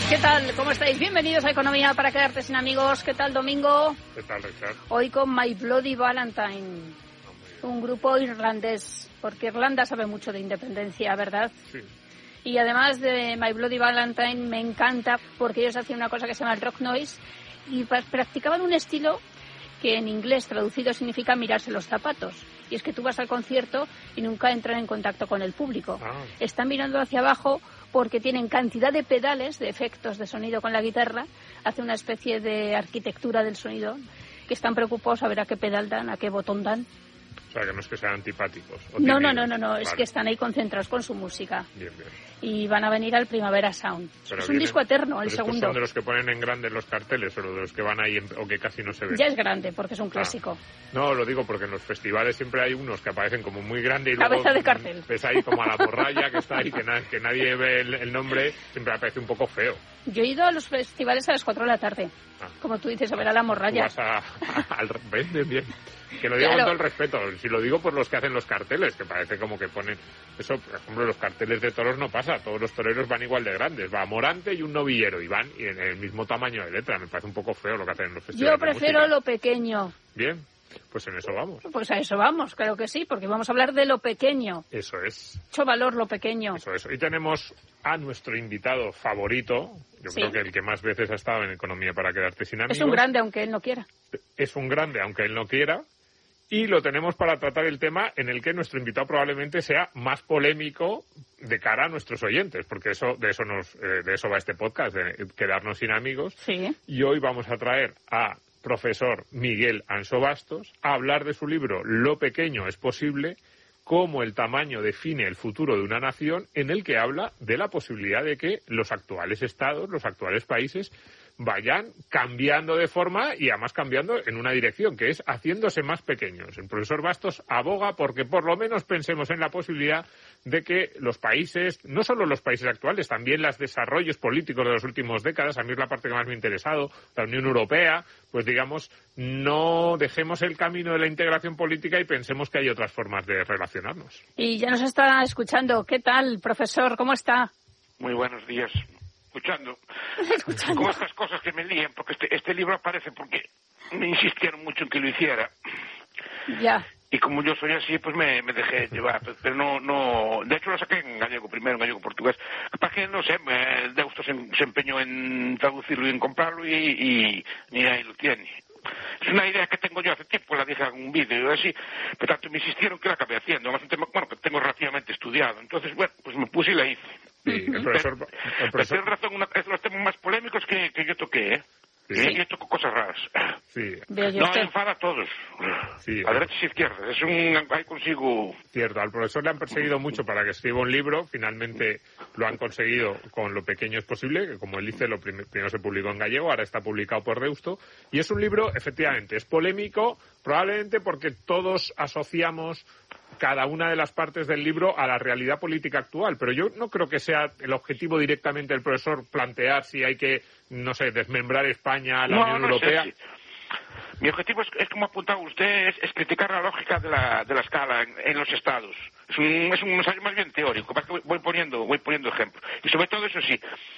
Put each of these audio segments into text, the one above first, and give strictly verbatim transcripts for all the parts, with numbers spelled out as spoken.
¿Qué tal? ¿Cómo estáis? Bienvenidos a Economía para quedarte sin amigos. ¿Qué tal, Domingo? ¿Qué tal, Richard? Hoy con My Bloody Valentine, un grupo irlandés, porque Irlanda sabe mucho de independencia, ¿verdad? Sí. Y además de My Bloody Valentine me encanta porque ellos hacían una cosa que se llama el rock noise y practicaban un estilo que en inglés traducido significa mirarse los zapatos. Y es que tú vas al concierto y nunca entran en contacto con el público. Ah. Están mirando hacia abajo porque tienen cantidad de pedales, de efectos de sonido con la guitarra, hace una especie de arquitectura del sonido, que están preocupados a ver a qué pedal dan, a qué botón dan. O sea, que no es que sean antipáticos. No, no, no, no, no, es que están ahí concentrados con su música. Bien, bien. Y van a venir al Primavera Sound. Pero es un vienen, disco eterno, el pero segundo. ¿Son de los que ponen en grande los carteles o de los que van ahí en, o que casi no se ven? Ya es grande, porque es un clásico. Ah. No, lo digo porque en los festivales siempre hay unos que aparecen como muy grande y luego cabeza de cartel. Ves ahí como a la borralla que está ahí, que, na, que nadie ve el, el nombre, siempre me parece un poco feo. Yo he ido a los festivales a las cuatro de la tarde, ah. como tú dices, a ver a la morralla. Tú vas a, a, al... Bien, bien, bien. Que lo digo claro. Con todo el respeto. Si lo digo por los que hacen los carteles, que parece como que ponen... Eso, por ejemplo, los carteles de toros no pasa. Todos los toreros van igual de grandes. Va Morante y un novillero. Y van y en el mismo tamaño de letra. Me parece un poco feo lo que hacen en los festivales. Yo prefiero lo pequeño. Bien. Pues en eso vamos. Pues a eso vamos, claro que sí, porque vamos a hablar de lo pequeño. Eso es. Mucho valor lo pequeño. Eso es. Y tenemos a nuestro invitado favorito, yo sí. creo que el que más veces ha estado en Economía para quedarte sin amigos. Es un grande, aunque él no quiera. Es un grande, aunque él no quiera. Y lo tenemos para tratar el tema en el que nuestro invitado probablemente sea más polémico de cara a nuestros oyentes, porque eso de eso nos eh, de eso va este podcast, de quedarnos sin amigos. Sí. Y hoy vamos a traer a profesor Miguel Anso Bastos a hablar de su libro Lo pequeño es posible, cómo el tamaño define el futuro de una nación, en el que habla de la posibilidad de que los actuales estados, los actuales países, vayan cambiando de forma y además cambiando en una dirección, que es haciéndose más pequeños. El profesor Bastos aboga porque por lo menos pensemos en la posibilidad de que los países, no solo los países actuales, también los desarrollos políticos de las últimas décadas, a mí es la parte que más me ha interesado, la Unión Europea, pues digamos, no dejemos el camino de la integración política y pensemos que hay otras formas de relacionarnos. Y ya nos está escuchando. ¿Qué tal, profesor? ¿Cómo está? Muy buenos días. Escuchando. Escuchando. Como estas cosas que me lían, porque este, este libro aparece porque me insistieron mucho en que lo hiciera. Ya. Y como yo soy así, pues me, me dejé llevar. Pero no, no... De hecho, lo saqué en gallego primero, en gallego-portugués. Para que, no sé, me, Deusto se, se empeñó en traducirlo y en comprarlo y, y, y ahí lo tiene. Es una idea que tengo yo hace tiempo, la dije en un vídeo y así, pero tanto me insistieron que la acabé haciendo. Además, un tema, bueno, que tengo relativamente estudiado. Entonces, bueno, pues me puse y la hice. Sí, el profesor... Pero, el profesor... pero razón, una, es los temas más polémicos que, que yo toqué, ¿eh? Sí. Y yo toco cosas raras. Sí. No, usted... enfada a todos. Sí, a derecha y izquierda. Es un... Ahí consigo... Cierto, al profesor le han perseguido mucho para que escriba un libro. Finalmente lo han conseguido con Lo pequeño es posible, que como él dice, lo prim... primero se publicó en gallego, ahora está publicado por Deusto. Y es un libro, efectivamente, es polémico, probablemente porque todos asociamos cada una de las partes del libro a la realidad política actual, pero yo no creo que sea el objetivo directamente del profesor plantear si hay que, no sé, desmembrar España a la no, Unión no Europea. Sé, sí. Mi objetivo es, es como ha apuntado usted, es, es criticar la lógica de la, de la escala en, en los estados. Es un, es un ensayo más bien teórico, para que voy, voy poniendo voy poniendo ejemplos. Y sobre todo, eso sí,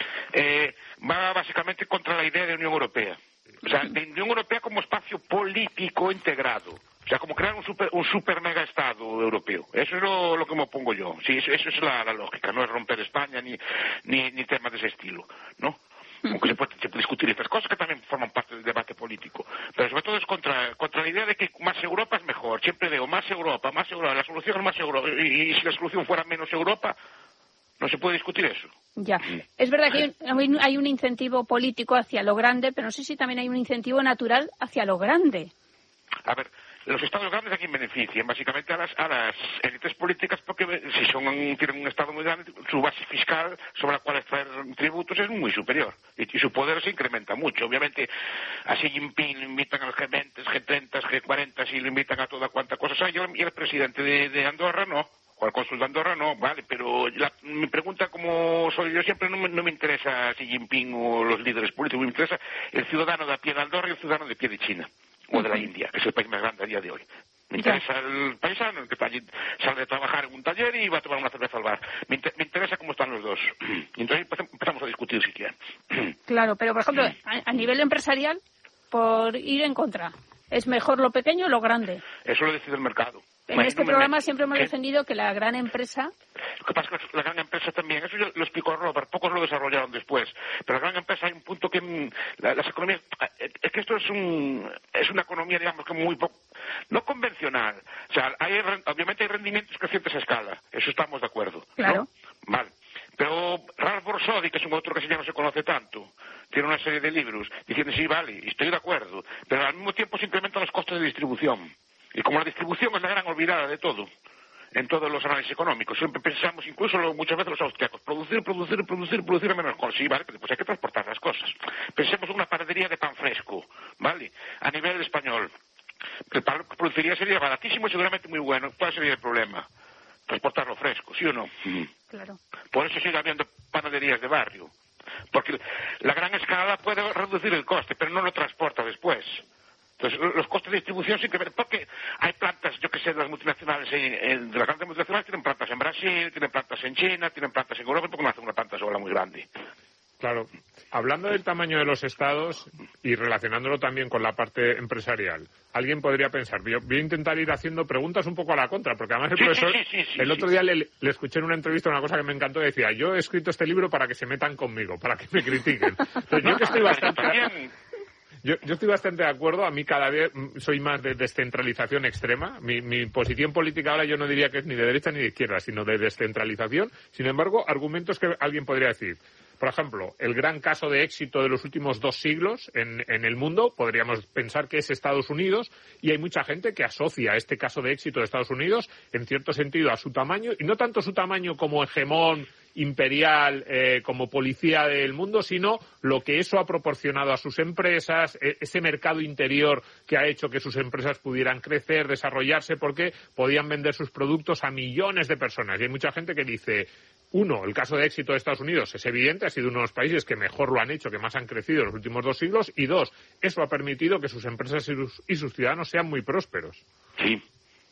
eh, va básicamente contra la idea de Unión Europea. O sea, de Unión Europea como espacio político integrado. O sea, como crear un super, un super mega estado europeo. Eso es lo, lo que me opongo yo. Sí, eso, eso es la, la lógica. No es romper España ni, ni, ni temas de ese estilo, ¿no? Aunque se puede, se puede discutir estas cosas que también forman parte del debate político. Pero sobre todo es contra, contra la idea de que más Europa es mejor. Siempre veo más Europa, más Europa. La solución es más Europa. Y, y si la solución fuera menos Europa, no se puede discutir eso. Ya. Es verdad que hay un, hay un incentivo político hacia lo grande, pero no sé si también hay un incentivo natural hacia lo grande. A ver, los estados grandes a quién benefician, básicamente a las, a las élites políticas, porque si son tienen un estado muy grande, su base fiscal sobre la cual extraer tributos es muy superior y, y su poder se incrementa mucho. Obviamente a Xi Jinping lo invitan al G veinte, G treinta, G cuarenta y lo invitan a toda cuanta cosa. O sea, yo, y el presidente de, de Andorra no, o el cónsul de Andorra no, vale, pero la, mi pregunta, como soy yo siempre, no me, no me interesa Xi Jinping o los líderes políticos, me interesa el ciudadano de a pie de Andorra y el ciudadano de pie de China o de la India, que es el país más grande a día de hoy. Me interesa el paisano, el que está allí, sale de trabajar en un taller y va a tomar una cerveza al bar. Me, inter- me interesa cómo están los dos. Y entonces empezamos a discutir. discutir si quieren. Claro, pero por ejemplo, a, a nivel empresarial, por ir en contra, ¿es mejor lo pequeño o lo grande? Eso lo decide el mercado. En este programa me... siempre hemos ¿Qué? defendido que la gran empresa... Lo que pasa es que la gran empresa también, eso yo lo explicó Robert, pocos lo desarrollaron después, pero la gran empresa hay un punto que la, las economías, es que esto es un es una economía, digamos, que muy poco, no convencional, o sea, hay, obviamente hay rendimientos crecientes a escala, eso estamos de acuerdo, claro, ¿no? Vale, pero Ralph Borsodi, que es un otro que ya no se conoce tanto, tiene una serie de libros diciendo sí, vale, estoy de acuerdo, pero al mismo tiempo se incrementan los costes de distribución. Y como la distribución es la gran olvidada de todo, en todos los análisis económicos, siempre pensamos, incluso muchas veces los austriacos, producir, producir, producir, producir a menos cosas. Sí, vale, pero pues hay que transportar las cosas. Pensemos en una panadería de pan fresco, ¿vale? A nivel español. El pan que produciría sería baratísimo y seguramente muy bueno. ¿Cuál sería el problema? Transportarlo fresco, ¿sí o no? Claro. Por eso sigue habiendo panaderías de barrio. Porque la gran escala puede reducir el coste, pero no lo transporta después. Entonces, los costes de distribución sí que... Porque hay plantas, yo que sé, de las multinacionales, en, en, de las grandes multinacionales tienen plantas en Brasil, tienen plantas en China, tienen plantas en Europa, porque no hacen una planta sola muy grande. Claro. Hablando del tamaño de los estados y relacionándolo también con la parte empresarial, alguien podría pensar, yo voy a intentar ir haciendo preguntas un poco a la contra, porque además el sí, profesor, sí, sí, sí, el sí, otro sí. día le, le escuché en una entrevista una cosa que me encantó, decía, yo he escrito este libro para que se metan conmigo, para que me critiquen. Entonces, yo que estoy bastante... Yo, yo estoy bastante de acuerdo. A mí cada vez soy más de descentralización extrema. Mi, mi posición política ahora yo no diría que es ni de derecha ni de izquierda, sino de descentralización. Sin embargo, argumentos que alguien podría decir. Por ejemplo, el gran caso de éxito de los últimos dos siglos en, en el mundo, podríamos pensar que es Estados Unidos, y hay mucha gente que asocia este caso de éxito de Estados Unidos, en cierto sentido, a su tamaño, y no tanto su tamaño como hegemón imperial, eh, como policía del mundo, sino lo que eso ha proporcionado a sus empresas, eh, ese mercado interior que ha hecho que sus empresas pudieran crecer, desarrollarse, porque podían vender sus productos a millones de personas. Y hay mucha gente que dice... Uno, el caso de éxito de Estados Unidos es evidente, ha sido uno de los países que mejor lo han hecho, que más han crecido en los últimos dos siglos, y dos, eso ha permitido que sus empresas y sus, y sus ciudadanos sean muy prósperos. Sí.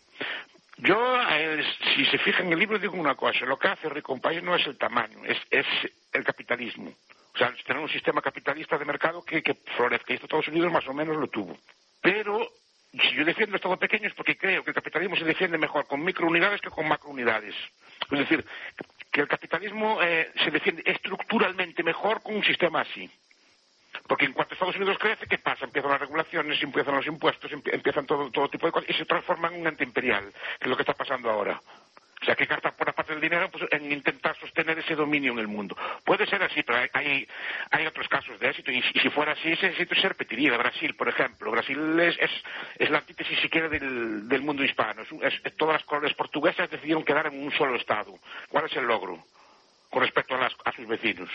Yo, eh, si se fija en el libro, digo una cosa, lo que hace rico un país no es el tamaño, es, es el capitalismo. O sea, tener un sistema capitalista de mercado que, que florezca, y esto Estados Unidos más o menos lo tuvo. Pero... si yo defiendo el Estado pequeño es porque creo que el capitalismo se defiende mejor con microunidades que con macrounidades. Es decir, que el capitalismo eh, se defiende estructuralmente mejor con un sistema así. Porque en cuanto Estados Unidos crece, ¿qué pasa? Empiezan las regulaciones, empiezan los impuestos, empiezan todo, todo tipo de cosas y se transforman en un antiimperial, que es lo que está pasando ahora. O sea, que gastan por la parte del dinero pues, en intentar sostener ese dominio en el mundo. Puede ser así, pero hay, hay, hay otros casos de éxito. Y, y si fuera así, ese éxito se repetiría. Brasil, por ejemplo. Brasil es, es, es la antítesis siquiera del, del mundo hispano. Es, es, todas las colonias portuguesas decidieron quedar en un solo estado. ¿Cuál es el logro con respecto a, las, a sus vecinos?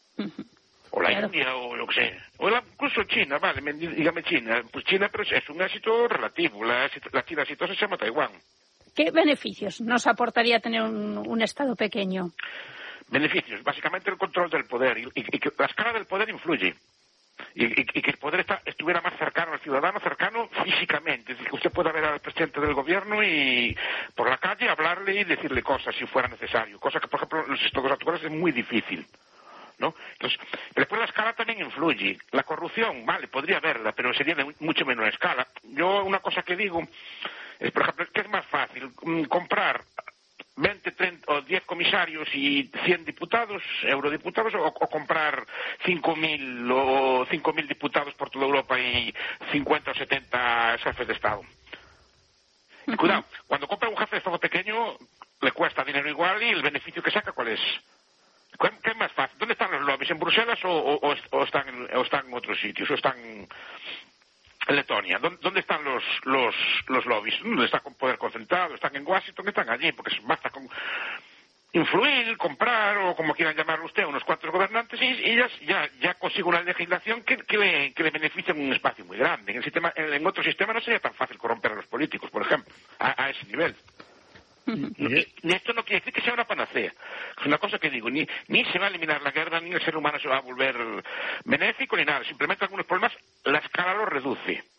O la claro. India, o lo que sea. O la, incluso China, vale, dígame China. Pues China, pero es un éxito relativo. La, la China exitosa se llama Taiwán. ¿Qué beneficios nos aportaría tener un, un Estado pequeño? Beneficios, básicamente el control del poder. Y, y, y que la escala del poder influye. Y, y, y que el poder está, estuviera más cercano al ciudadano, cercano físicamente. Es decir, que usted pueda ver al presidente del gobierno y por la calle hablarle y decirle cosas si fuera necesario. Cosa que, por ejemplo, en los estados actuales es muy difícil. ¿No? Entonces, después la escala también influye. La corrupción, vale, podría haberla, pero sería de mucho menor escala. Yo una cosa que digo es, por ejemplo, que es más fácil comprar veinte, treinta o diez comisarios y cien diputados, eurodiputados, o, o comprar cinco mil o cinco mil diputados por toda Europa y cincuenta o setenta jefes de Estado. Uh-huh. Cuidado, cuando compra un jefe de Estado pequeño le cuesta dinero igual y el beneficio que saca, ¿cuál es? ¿Qué es más fácil? ¿Dónde están los lobbies? ¿En Bruselas o, o, o, están, en, o están en otros sitios? ¿O están en Letonia? ¿Dónde están los, los, los lobbies? ¿Dónde está con poder concentrado? ¿Están en Washington? ¿Están allí? Porque basta con influir, comprar o como quieran llamarlo usted, unos cuantos gobernantes y, y ya, ya, ya consigue una legislación que, que, le, que le beneficia en un espacio muy grande. En, el sistema, en, en otro sistema no sería tan fácil corromper a los políticos, por ejemplo, a, a ese nivel. No, y, y esto no quiere decir que sea una panacea. Es una cosa que digo, ni, ni se va a eliminar la guerra, ni el ser humano se va a volver benéfico, ni nada. Simplemente algunos problemas la escala los reduce.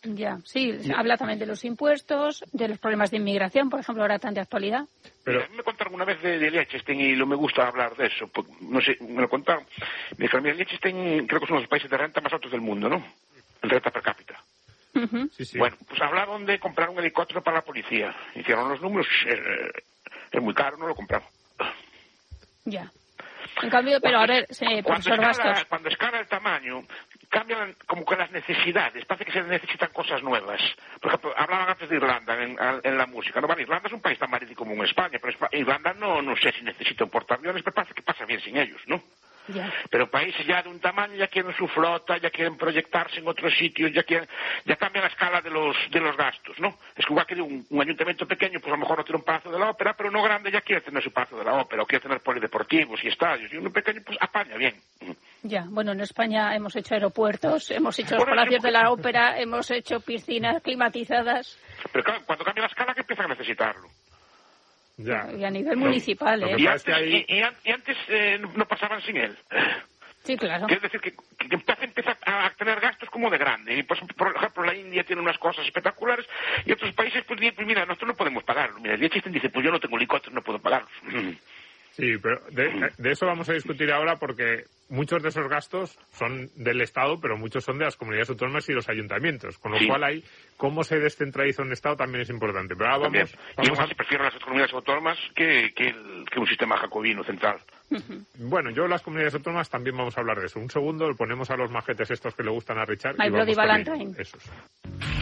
Ya, sí, se habla también de los impuestos, de los problemas de inmigración, por ejemplo, ahora tan de actualidad. Pero a mí me contaron una vez de, de Liechtenstein y no me gusta hablar de eso. Pues, no sé, me lo contaron. Me dijeron, mira, Liechtenstein creo que es uno de los países de renta más altos del mundo, ¿no? En renta per cápita. Uh-huh. Sí, sí. Bueno, pues hablaron de comprar un helicóptero para la policía. Hicieron los números, eh, es muy caro, no lo compramos. Ya. En cambio, pero a ver, sí, profesor Bastos. Cuando escala el tamaño, cambian como que las necesidades. Parece que se necesitan cosas nuevas. Por ejemplo, hablaban antes de Irlanda en, en la música. No, vale, Irlanda es un país tan marítimo como en España, pero Irlanda no, no sé si necesita un portaaviones, pero parece que pasa bien sin ellos, ¿no? Ya. Pero países ya de un tamaño ya quieren su flota, ya quieren proyectarse en otros sitios, ya quieren, ya cambia la escala de los de los gastos, ¿no? Es que igual que un, un ayuntamiento pequeño, pues a lo mejor no tiene un palacio de la ópera, pero uno grande ya quiere tener su palacio de la ópera, o quiere tener polideportivos y estadios, y uno pequeño pues apaña bien. Ya, bueno, en España hemos hecho aeropuertos, hemos hecho los Bueno, palacios eso- de la ópera, hemos hecho piscinas climatizadas, Pero claro, cuando cambia la escala que empiezan a necesitarlo. Ya. y a nivel municipal, lo que ¿eh? Y pasa es antes, que ahí- y, y an- y antes eh, no no pasaban sin él. Sí, claro. Quiere decir que, que, que empieza, empieza a tener gastos como de grande. Y pues, por ejemplo, la India tiene unas cosas espectaculares y otros países, pues, dicen, pues mira, nosotros no podemos pagarlo. Mira, Liechtenstein dice, pues yo no tengo helicópteros, no puedo pagarlos. Sí, pero de, de eso vamos a discutir ahora porque muchos de esos gastos son del Estado, pero muchos son de las comunidades autónomas y los ayuntamientos. Con lo Sí. cual ahí, cómo se descentraliza un Estado también es importante. Pero ahora También. vamos, Y vamos aún a... así prefiero las comunidades autónomas que, que, el- que un sistema jacobino central. Bueno, yo las comunidades autónomas también vamos a hablar de eso. Un segundo, le ponemos a los majetes estos que le gustan a Richard. My y Bloody vamos con ello. Valentine. Esos.